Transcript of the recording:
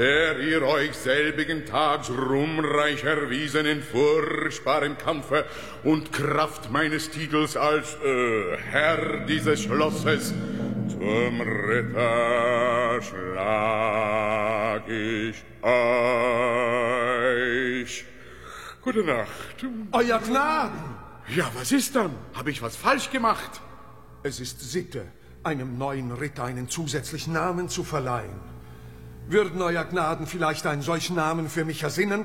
der ihr euch selbigen Tags ruhmreich erwiesen in furchtbarem Kampfe und Kraft meines Titels als Herr dieses Schlosses, zum Ritter schlag ich euch. Gute Nacht. Euer Gnaden! Ja, was ist dann? Habe ich was falsch gemacht? Es ist Sitte, einem neuen Ritter einen zusätzlichen Namen zu verleihen. Würden Euer Gnaden vielleicht einen solchen Namen für mich ersinnen